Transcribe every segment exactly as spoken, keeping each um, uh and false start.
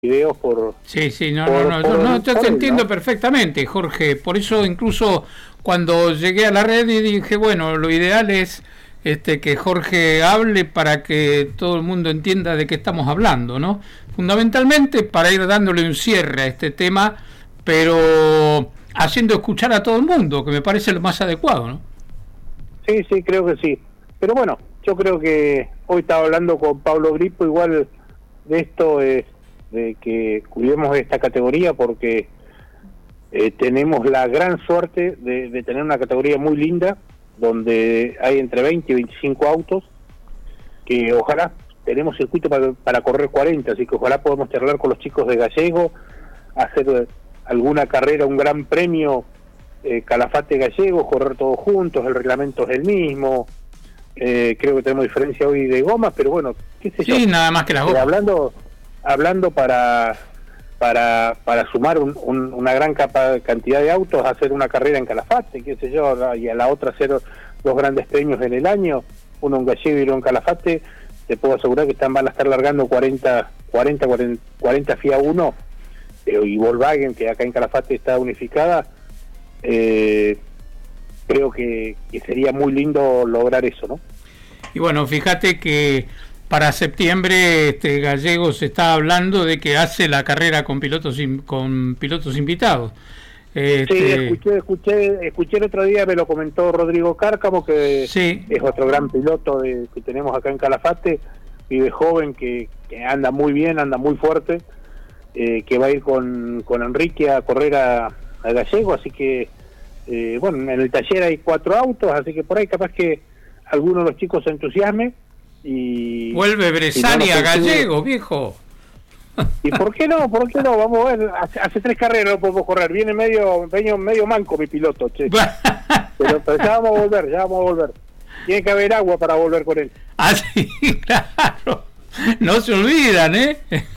videos por... Sí, sí, no, por, no, no, por, no, yo por te él, entiendo ¿no? perfectamente, Jorge. Por eso incluso cuando llegué a la red y dije, bueno, lo ideal es este que Jorge hable para que todo el mundo entienda de qué estamos hablando, ¿no? Fundamentalmente para ir dándole un cierre a este tema, pero haciendo escuchar a todo el mundo, que me parece lo más adecuado, ¿no? Sí, sí, creo que sí. Pero bueno, yo creo que hoy estaba hablando con Pablo Gripo igual de esto, eh, de que cuidemos esta categoría porque eh, tenemos la gran suerte de, de tener una categoría muy linda, donde hay entre veinte y veinticinco autos, que ojalá tenemos circuito para, para correr cuarenta, así que ojalá podamos charlar con los chicos de Gallego, hacer alguna carrera, un gran premio, eh, Calafate Gallego, correr todos juntos, el reglamento es el mismo, eh, creo que tenemos diferencia hoy de gomas, pero bueno, qué sé yo. Sí, nada más que las Eh, gomas. hablando hablando para para para sumar un, un, una gran capa, cantidad de autos, hacer una carrera en Calafate, qué sé yo, y a la otra hacer dos grandes premios en el año, uno en Gallego y uno en Calafate, te puedo asegurar que están van a estar largando cuarenta, cuarenta, cuarenta F I A uno, eh, y Volkswagen, que acá en Calafate está unificada. eh, creo que, que sería muy lindo lograr eso, ¿no? Y bueno, fíjate que para septiembre este Gallego se está hablando de que hace la carrera con pilotos in, con pilotos invitados. Este... Sí, escuché, escuché, escuché el otro día, me lo comentó Rodrigo Cárcamo, que sí. es otro gran piloto de, que tenemos acá en Calafate, pibe joven que, que anda muy bien, anda muy fuerte, eh, que va a ir con, con Enrique a correr a, a Gallego, así que, eh, bueno, en el taller hay cuatro autos, así que por ahí capaz que alguno de los chicos se entusiasme. Y vuelve Bresani si no, a Gallego, viejo. ¿Y por qué no? ¿Por qué no? Vamos a ver, hace, hace tres carreras no podemos correr, viene medio medio, medio manco mi piloto, che. pero, pero ya vamos a volver, ya vamos a volver. Tiene que haber agua para volver con él. Ah, sí, claro. No se olvidan, ¿eh?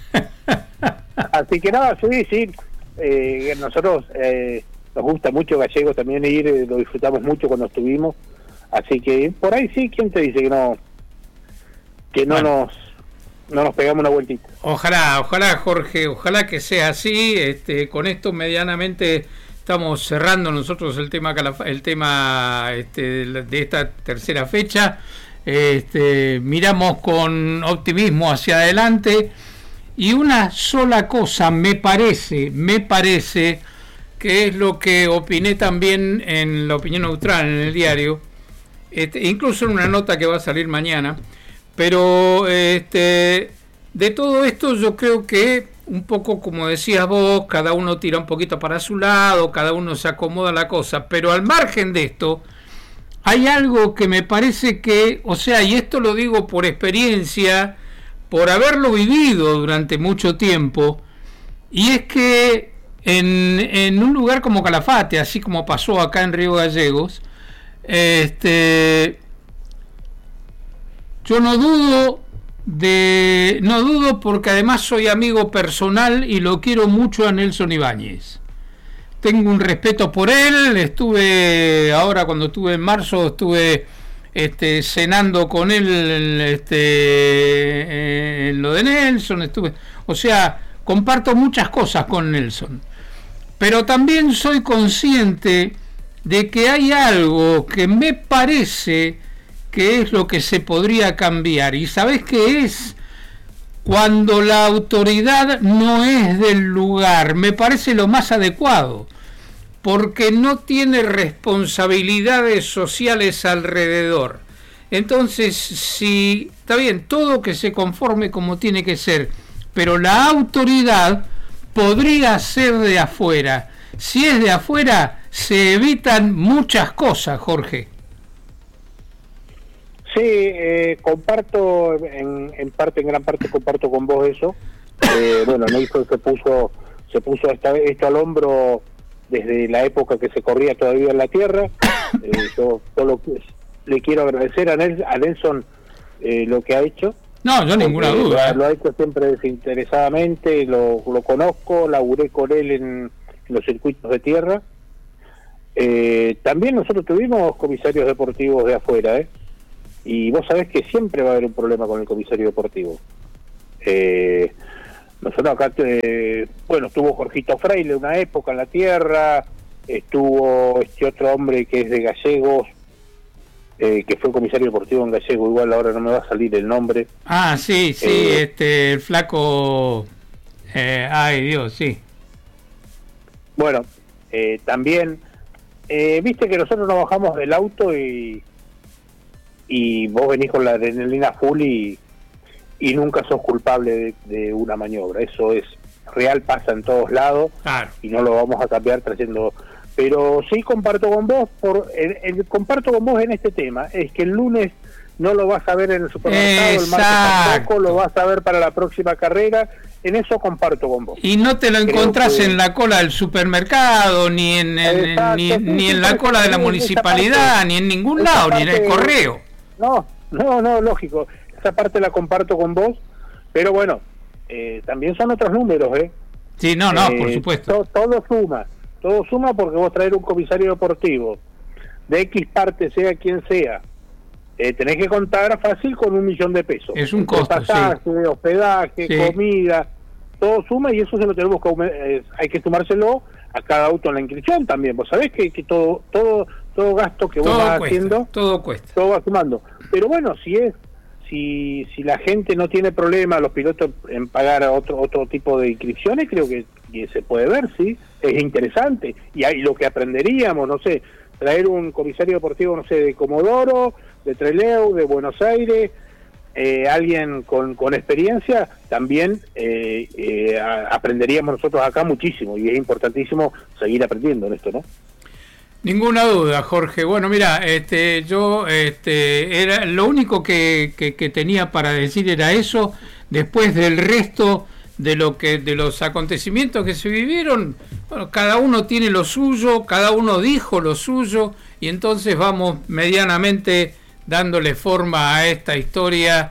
Así que nada, sí, sí. Eh, nosotros eh, nos gusta mucho Gallego también ir, eh, lo disfrutamos mucho cuando estuvimos. Así que por ahí sí, ¿quién te dice que no que no bueno. nos no nos pegamos una vueltita? Ojalá, ojalá, Jorge, ojalá que sea así. Este, con esto medianamente estamos cerrando nosotros el tema el tema este, de esta tercera fecha. Este, miramos con optimismo hacia adelante y una sola cosa me parece, me parece que es lo que opiné también en La Opinión Neutral, en el diario, este, incluso en una nota que va a salir mañana. Pero este, de todo esto yo creo que un poco como decías vos, cada uno tira un poquito para su lado, cada uno se acomoda la cosa, pero al margen de esto hay algo que me parece que, o sea, y esto lo digo por experiencia, por haberlo vivido durante mucho tiempo, y es que en, en un lugar como Calafate, así como pasó acá en Río Gallegos, este... yo no dudo de no dudo porque además soy amigo personal y lo quiero mucho a Nelson Ibáñez. Tengo un respeto por él, estuve ahora cuando estuve en marzo estuve este cenando con él este en lo de Nelson, estuve, o sea, comparto muchas cosas con Nelson. Pero también soy consciente de que hay algo que me parece que es lo que se podría cambiar. ¿Y sabés qué es? Cuando la autoridad no es del lugar, me parece lo más adecuado, porque no tiene responsabilidades sociales alrededor. Entonces, si está bien, todo que se conforme como tiene que ser, pero la autoridad podría ser de afuera. Si es de afuera, se evitan muchas cosas, Jorge. Sí, eh, comparto, en, en parte, en gran parte comparto con vos eso. Eh, bueno, Nelson se puso, se puso esta, esto al hombro desde la época que se corría todavía en la tierra. Eh, yo solo le quiero agradecer a, Nel, a Nelson eh, lo que ha hecho. No, yo ninguna duda. Lo, lo ha hecho siempre desinteresadamente, lo, lo conozco, laburé con él en los circuitos de tierra. Eh, también nosotros tuvimos comisarios deportivos de afuera, ¿eh? Y vos sabés que siempre va a haber un problema con el comisario deportivo. Eh, Nosotros acá, eh, bueno, estuvo Jorgito Freile una época en la tierra, estuvo este otro hombre que es de Gallegos, eh, que fue comisario deportivo en Gallego, igual ahora no me va a salir el nombre. Ah, sí, sí, eh, este, el flaco, eh, ay Dios, sí. Bueno, eh, también, eh, viste que nosotros nos bajamos del auto y y vos venís con la adrenalina full y, y nunca sos culpable de, de una maniobra. Eso es real, pasa en todos lados, claro, y no lo vamos a cambiar trayendo. Pero sí comparto con vos, por el, el, comparto con vos en este tema, es que el lunes no lo vas a ver en el supermercado, exacto, el martes tampoco, lo vas a ver para la próxima carrera. En eso comparto con vos. Y no te lo encontrás que... en la cola del supermercado, ni en, en Exacto, ni, sí, ni sí, en la cola de la municipalidad, parte, ni en ningún lado, parte, ni en el correo. No, no, no, lógico. Esa parte la comparto con vos, pero bueno, eh, también son otros números, ¿eh? Sí, no, no, eh, por supuesto. To, todo suma, todo suma porque vos traer un comisario deportivo de X parte, sea quien sea, eh, tenés que contar fácil con un millón de pesos. Es un costo, pasaje, sí. hospedaje, sí. comida, todo suma, y eso se lo tenemos que eh, hay que sumárselo a cada auto en la inscripción también. Vos sabés que, que todo todo todo gasto que vos todo vas cuesta, haciendo, todo cuesta, todo va sumando. Pero bueno, si es si si la gente no tiene problema, los pilotos, en pagar otro otro tipo de inscripciones, creo que, que se puede ver, sí, es interesante. Y ahí lo que aprenderíamos, no sé, traer un comisario deportivo, no sé, de Comodoro, de Trelew, de Buenos Aires, eh, alguien con, con experiencia, también eh, eh, a, aprenderíamos nosotros acá muchísimo, y es importantísimo seguir aprendiendo en esto, ¿no? Ninguna duda, Jorge. Bueno, mira, este, yo, este, era lo único que, que, que tenía para decir era eso. Después del resto de lo que, de los acontecimientos que se vivieron, bueno, cada uno tiene lo suyo, cada uno dijo lo suyo, y entonces vamos medianamente dándole forma a esta historia,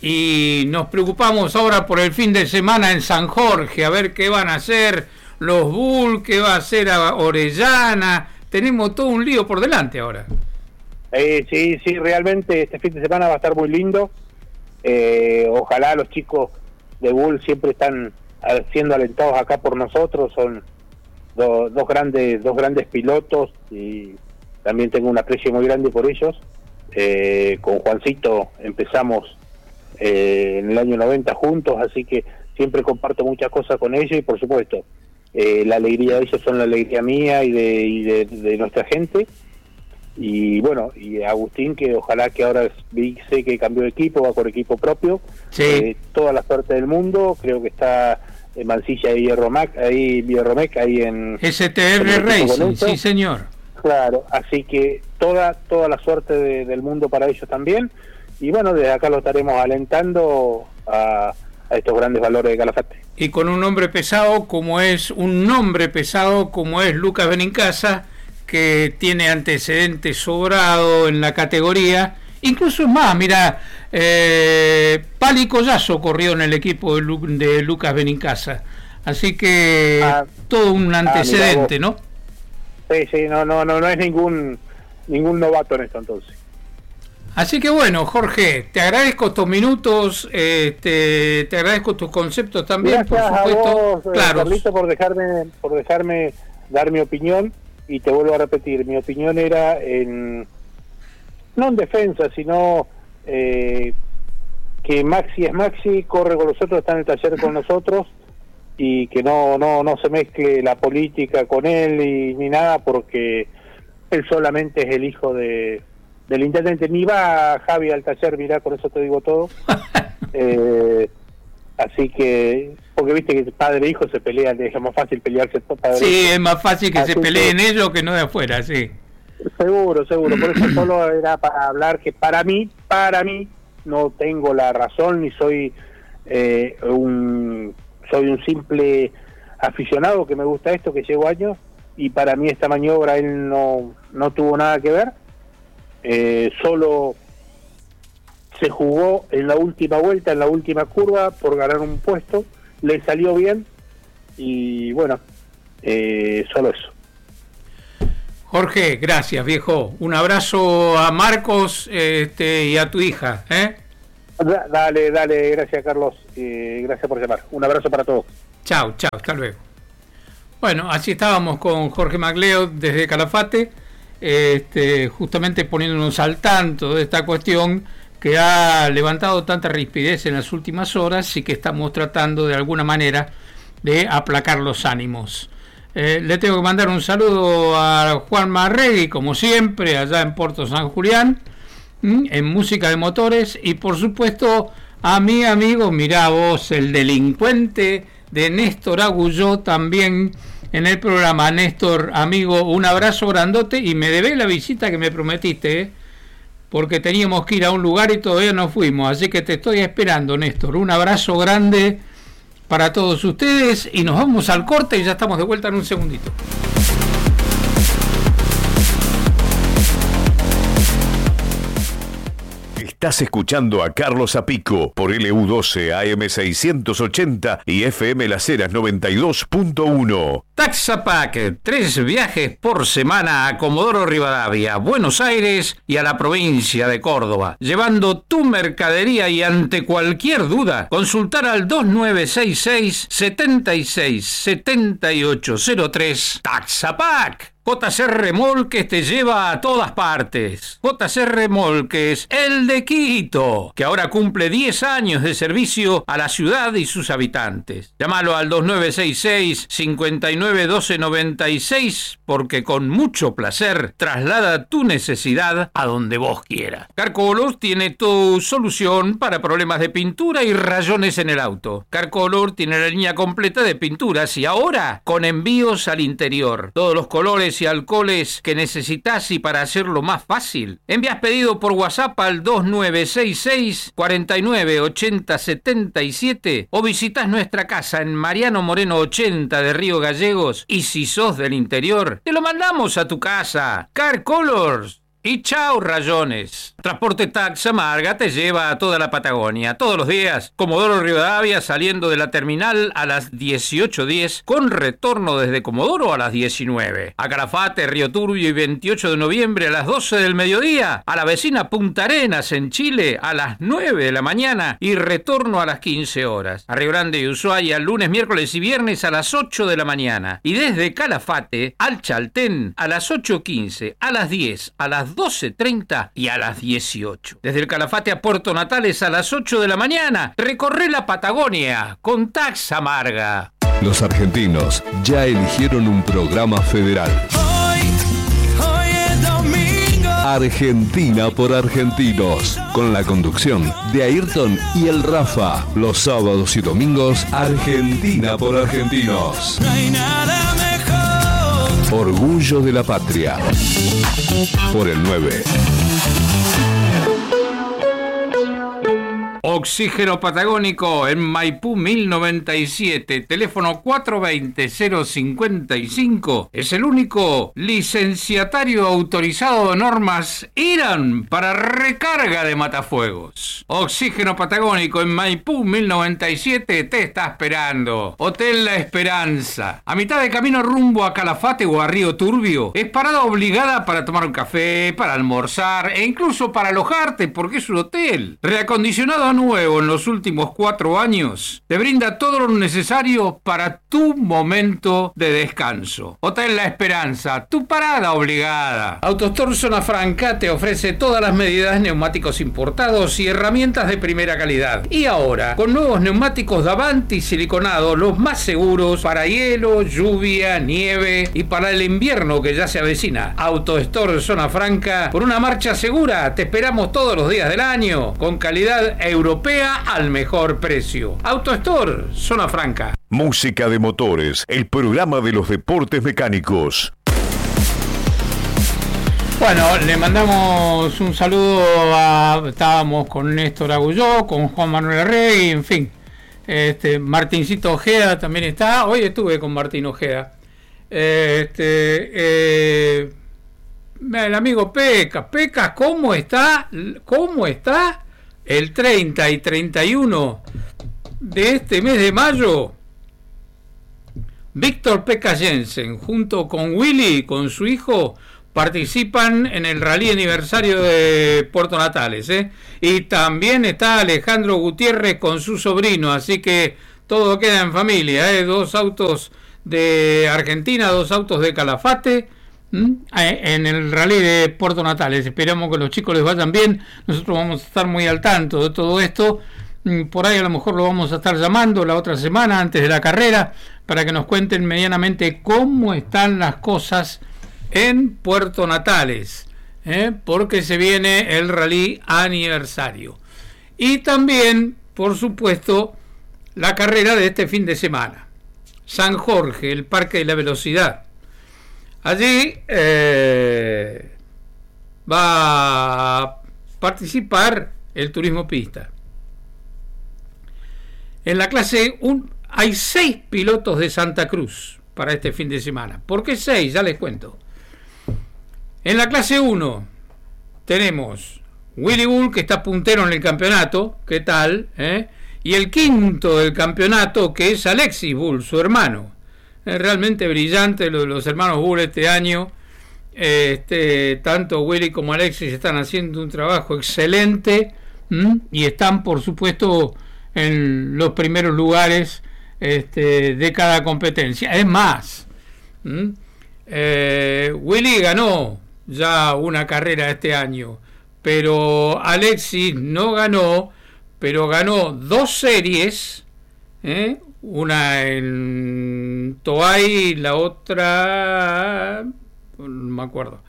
y nos preocupamos ahora por el fin de semana en San Jorge, a ver qué van a hacer los Bull, qué va a hacer a Orellana. Tenemos todo un lío por delante ahora. Eh, sí, sí, realmente este fin de semana va a estar muy lindo. Eh, ojalá los chicos de Bull siempre están siendo alentados acá por nosotros. Son do, dos grandes dos grandes pilotos, y también tengo un aprecio muy grande por ellos. Eh, con Juancito empezamos eh, en el año noventa juntos, así que siempre comparto muchas cosas con ellos, y por supuesto Eh, la alegría de ellos son la alegría mía y de, y de, de nuestra gente. Y bueno, y Agustín, que ojalá que ahora vi, sé que cambió de equipo, va por equipo propio. Sí. Eh, toda la suerte del mundo. Creo que está en Mansilla y Hierromac, ahí Hierromec, ahí en S T R Racing, sí señor. Claro, así que toda toda la suerte de, del mundo para ellos también. Y bueno, desde acá lo estaremos alentando a, a estos grandes valores de Calafate. Y con un nombre pesado como es un nombre pesado como es Lucas Benincasa, que tiene antecedentes sobrado en la categoría. Incluso es más, mira, eh, Pali Collazo corrió en el equipo de, Lu, de Lucas Benincasa, así que ah, todo un antecedente, ah, ¿no? Sí, sí, no, no, no, no es ningún ningún novato en esto entonces. Así que bueno, Jorge, te agradezco estos minutos, eh, te, te agradezco tus conceptos también, gracias por supuesto. A vos, claro. Carlito, por dejarme, por dejarme dar mi opinión, y te vuelvo a repetir, mi opinión era en no en defensa, sino eh, que Maxi es Maxi, corre con nosotros, está en el taller con nosotros, y que no no no se mezcle la política con él y ni nada, porque él solamente es el hijo de del intendente. Ni va Javi al taller, mirá, con eso te digo todo. eh, así que, porque viste que padre e hijo se pelean, es más fácil pelearse padre. Sí, es más fácil que así se peleen que, ellos que no de afuera, sí. Seguro, seguro, por eso solo era para hablar que para mí, para mí, no tengo la razón, ni soy eh, un soy un simple aficionado que me gusta esto, que llevo años, y para mí esta maniobra él no, no tuvo nada que ver. Eh, solo se jugó en la última vuelta, en la última curva, por ganar un puesto, le salió bien, y bueno, eh, solo eso. Jorge, gracias viejo, un abrazo a Marcos este, y a tu hija, ¿eh? Da, dale, dale, gracias Carlos, eh, gracias por llamar. Un abrazo para todos. Chao, chao, hasta luego. Bueno, así estábamos con Jorge Magleo desde Calafate, este, justamente poniéndonos al tanto de esta cuestión que ha levantado tanta rispidez en las últimas horas y que estamos tratando de alguna manera de aplacar los ánimos. Eh, le tengo que mandar un saludo a Juan Marregui, como siempre, allá en Puerto San Julián, en Música de Motores, y por supuesto a mi amigo, mirá vos, el delincuente de Néstor Agulló, también en el programa. Néstor, amigo, un abrazo grandote, y me debés la visita que me prometiste, ¿eh? Porque teníamos que ir a un lugar y todavía no fuimos, así que te estoy esperando, Néstor. Un abrazo grande para todos ustedes, y nos vamos al corte y ya estamos de vuelta en un segundito. Estás escuchando a Carlos Apico por L U doce A M seiscientos ochenta y F M Las Heras noventa y dos punto uno. Taxapac, tres viajes por semana a Comodoro Rivadavia, Buenos Aires y a la provincia de Córdoba, llevando tu mercadería, y ante cualquier duda, consultar al dos nueve seis seis, siete seis siete ocho cero tres. Taxapac. J C Remolques te lleva a todas partes. J C Remolques, el de Quito, que ahora cumple diez años de servicio a la ciudad y sus habitantes. Llámalo al dos nueve seis seis, cinco nueve uno dos nueve seis, porque con mucho placer traslada tu necesidad a donde vos quieras. Carcolor tiene tu solución para problemas de pintura y rayones en el auto. Carcolor tiene la línea completa de pinturas, y ahora con envíos al interior. Todos los colores y alcoholes que necesitas, y para hacerlo más fácil, envías pedido por WhatsApp al dos nueve seis seis, cuatro nueve ocho cero siete siete, o visitas nuestra casa en Mariano Moreno ochenta de Río Gallegos, y si sos del interior, te lo mandamos a tu casa. Car Colors. Y chao rayones. Transporte Taxa Marga te lleva a toda la Patagonia, todos los días. Comodoro Rivadavia, saliendo de la terminal a las dieciocho diez, con retorno desde Comodoro a las diecinueve. A Calafate, Río Turbio y veintiocho de noviembre a las doce del mediodía. A la vecina Punta Arenas en Chile a las nueve de la mañana y retorno a las quince horas. A Río Grande y Ushuaia, lunes, miércoles y viernes a las ocho de la mañana. Y desde Calafate al Chaltén a las ocho quince, a las diez, a las doce treinta y a las dieciocho. Desde el Calafate a Puerto Natales a las ocho de la mañana. Recorre la Patagonia con Taxa Marga. Los argentinos ya eligieron un programa federal. Hoy, hoy es domingo. Argentina por argentinos, con la conducción de Ayrton y el Rafa. Los sábados y domingos, Argentina por argentinos. No hay nada mejor. Orgullo de la patria. Por el nueve. Oxígeno Patagónico en Maipú mil noventa y siete, teléfono cuatro dos cero, cero cinco cinco. Es el único licenciatario autorizado de normas I R A N para recarga de matafuegos. Oxígeno Patagónico en Maipú mil noventa y siete te está esperando. Hotel La Esperanza, a mitad de camino rumbo a Calafate o a Río Turbio. Es parada obligada para tomar un café, para almorzar e incluso para alojarte, porque es un hotel reacondicionado nuevo en los últimos cuatro años. Te brinda todo lo necesario para tu momento de descanso. Hotel La Esperanza, tu parada obligada. AutoStore Zona Franca te ofrece todas las medidas, neumáticos importados y herramientas de primera calidad. Y ahora, con nuevos neumáticos Davanti siliconados, los más seguros para hielo, lluvia, nieve y para el invierno que ya se avecina. AutoStore Zona Franca, por una marcha segura. Te esperamos todos los días del año, con calidad europea al mejor precio. AutoStore Zona Franca. Música de Motores, el programa de los deportes mecánicos. Bueno, le mandamos un saludo a... Estábamos con Néstor Agulló, con Juan Manuel Rey, en fin. Este, Martincito Ojeda también está. Hoy estuve con Martín Ojeda. Este, eh, el amigo Pecas. Pecas, ¿cómo está? ¿Cómo está? El treinta y treinta y uno de este mes de mayo, Víctor Pecas Jensen, junto con Willy, con su hijo, participan en el rally aniversario de Puerto Natales, ¿eh? Y también está Alejandro Gutiérrez con su sobrino, así que todo queda en familia, ¿eh? Dos autos de Argentina, dos autos de Calafate, ¿m? en el rally de Puerto Natales. Esperamos que los chicos les vayan bien, nosotros vamos a estar muy al tanto de todo esto. Por ahí a lo mejor lo vamos a estar llamando la otra semana antes de la carrera para que nos cuenten medianamente cómo están las cosas en Puerto Natales, ¿eh? Porque se viene el rally aniversario. Y también, por supuesto, la carrera de este fin de semana. San Jorge, el Parque de la Velocidad. Allí eh, va a participar el turismo pista. En la clase uno hay seis pilotos de Santa Cruz para este fin de semana. ¿Por qué seis? Ya les cuento. En la clase uno tenemos Willy Bull, que está puntero en el campeonato. ¿Qué tal? ¿Eh? Y el quinto del campeonato, que es Alexis Bull, su hermano. Es realmente brillante lo de los hermanos Bull este año. Este, tanto Willy como Alexis están haciendo un trabajo excelente, ¿m? Y están, por supuesto, en los primeros lugares este, de cada competencia. Es más, eh, Willy ganó ya una carrera este año, pero Alexis no ganó, pero ganó dos series, ¿eh? Una en Toay y la otra no me acuerdo,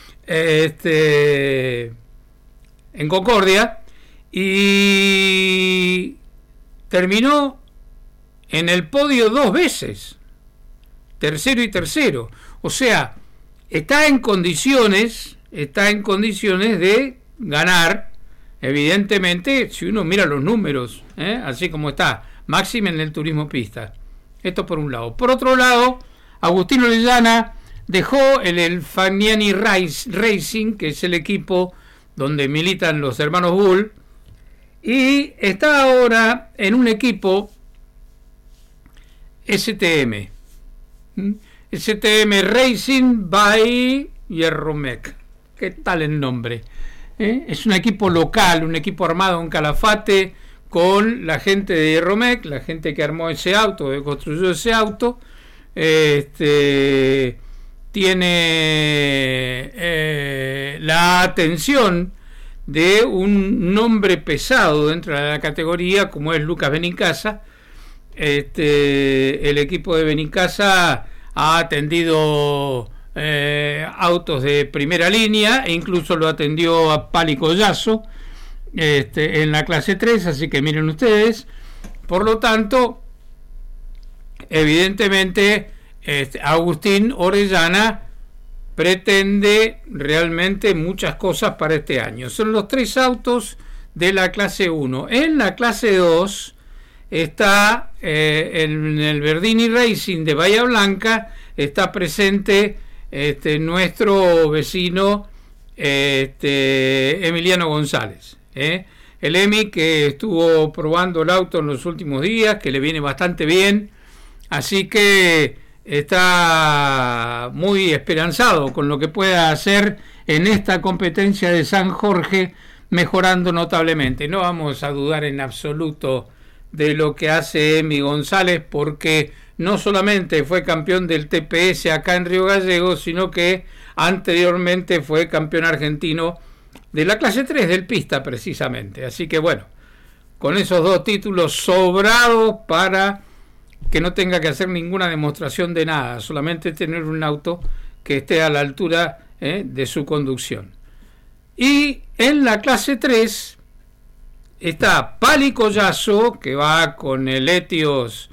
este, en Concordia, y terminó en el podio dos veces, tercero y tercero. O sea, está en condiciones, está en condiciones de ganar, evidentemente, si uno mira los números, ¿eh? Así como está, máximo en el turismo pista. Esto por un lado. Por otro lado, Agustín Orellana dejó el, el Fagnani Racing, que es el equipo donde militan los hermanos Bull, y está ahora en un equipo S T M. ¿Mm? S T M Racing by Hierromec. ¿Qué tal el nombre? ¿Eh? Es un equipo local, un equipo armado en Calafate con la gente de Hierromec, la gente que armó ese auto, que construyó ese auto. Este, tiene eh, la atención de un nombre pesado dentro de la categoría, como es Lucas Benincasa. Este, el equipo de Benincasa ha atendido eh, autos de primera línea e incluso lo atendió a Pali Collazo este, en la clase tres, así que miren ustedes. Por lo tanto, evidentemente, este, Agustín Orellana pretende realmente muchas cosas para este año. Son los tres autos de la clase uno. En la clase dos está eh, en el Verdini Racing de Bahía Blanca, está presente este, nuestro vecino este, Emiliano González. ¿eh? El Emi, que estuvo probando el auto en los últimos días, que le viene bastante bien, así que está muy esperanzado con lo que pueda hacer en esta competencia de San Jorge, mejorando notablemente. No vamos a dudar en absoluto de lo que hace Emi González, porque no solamente fue campeón del T P S acá en Río Gallegos, sino que anteriormente fue campeón argentino de la clase tres del pista precisamente. Así que bueno, con esos dos títulos sobrados para que no tenga que hacer ninguna demostración de nada, solamente tener un auto que esté a la altura eh, de su conducción. Y en la clase tres está Pali Collazo, que va con el Etios,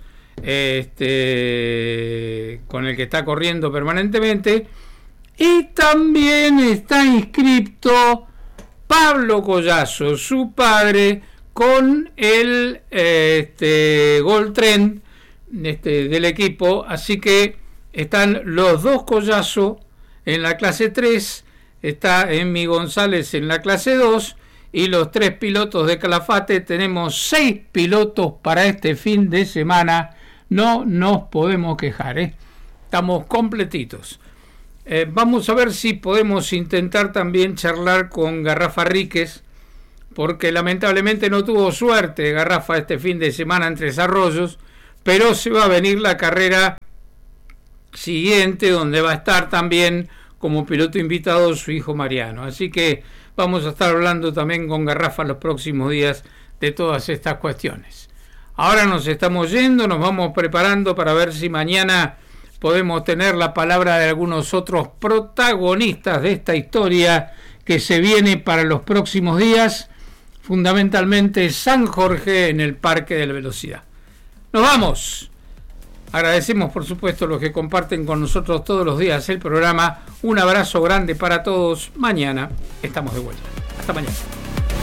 este, con el que está corriendo permanentemente, y también está inscrito Pablo Collazo, su padre, con el este, Gold Trend este, del equipo. Así que están los dos Collazo en la clase tres, está Emi González en la clase dos, y los tres pilotos de Calafate. Tenemos seis pilotos para este fin de semana. No nos podemos quejar, ¿eh? Estamos completitos. Eh, vamos a ver si podemos intentar también charlar con Garrafa Ríquez, porque lamentablemente no tuvo suerte Garrafa este fin de semana en Tres Arroyos, pero se va a venir la carrera siguiente, donde va a estar también como piloto invitado su hijo Mariano. Así que vamos a estar hablando también con Garrafa los próximos días de todas estas cuestiones. Ahora nos estamos yendo, nos vamos preparando para ver si mañana podemos tener la palabra de algunos otros protagonistas de esta historia que se viene para los próximos días, fundamentalmente San Jorge en el Parque de la Velocidad. ¡Nos vamos! Agradecemos, por supuesto, a los que comparten con nosotros todos los días el programa. Un abrazo grande para todos. Mañana estamos de vuelta. Hasta mañana.